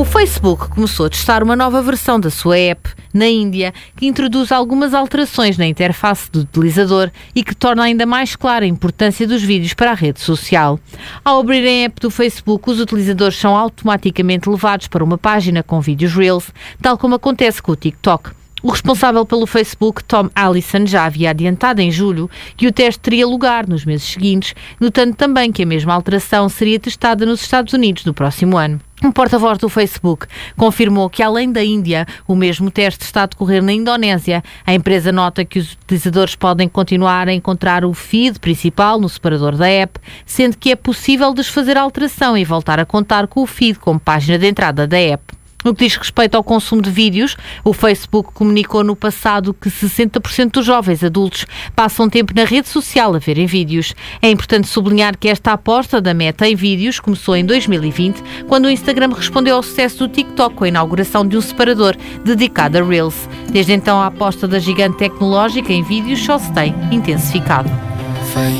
O Facebook começou a testar uma nova versão da sua app na Índia, que introduz algumas alterações na interface do utilizador e que torna ainda mais clara a importância dos vídeos para a rede social. Ao abrirem a app do Facebook, os utilizadores são automaticamente levados para uma página com vídeos Reels, tal como acontece com o TikTok. O responsável pelo Facebook, Tom Allison, já havia adiantado em julho que o teste teria lugar nos meses seguintes, notando também que a mesma alteração seria testada nos Estados Unidos no próximo ano. Um porta-voz do Facebook confirmou que, além da Índia, o mesmo teste está a decorrer na Indonésia. A empresa nota que os utilizadores podem continuar a encontrar o feed principal no separador da app, sendo que é possível desfazer a alteração e voltar a contar com o feed como página de entrada da app. No que diz respeito ao consumo de vídeos, o Facebook comunicou no passado que 60% dos jovens adultos passam tempo na rede social a verem vídeos. É importante sublinhar que esta aposta da Meta em vídeos começou em 2020, quando o Instagram respondeu ao sucesso do TikTok com a inauguração de um separador dedicado a Reels. Desde então, a aposta da gigante tecnológica em vídeos só se tem intensificado.